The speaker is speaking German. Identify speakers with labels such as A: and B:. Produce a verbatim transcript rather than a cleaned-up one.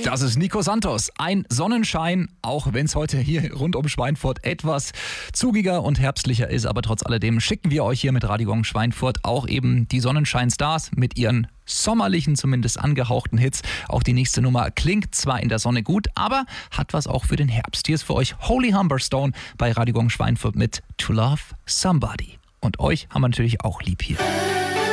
A: Das ist Nico Santos. Ein Sonnenschein, auch wenn es heute hier rund um Schweinfurt etwas zugiger und herbstlicher ist. Aber trotz alledem schicken wir euch hier mit Radio Gong Schweinfurt auch eben die Sonnenschein-Stars mit ihren sommerlichen, zumindest angehauchten Hits. Auch die nächste Nummer klingt zwar in der Sonne gut, aber hat was auch für den Herbst. Hier ist für euch Holy Humberstone bei Radio Gong Schweinfurt mit To Love Somebody. Und euch haben wir natürlich auch lieb hier.